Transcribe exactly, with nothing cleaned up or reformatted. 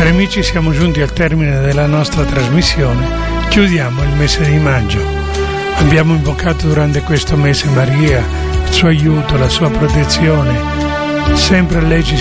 Cari amici, siamo giunti al termine della nostra trasmissione. Chiudiamo il mese di maggio. Abbiamo invocato durante questo mese Maria, il suo aiuto, la sua protezione. Sempre a lei ci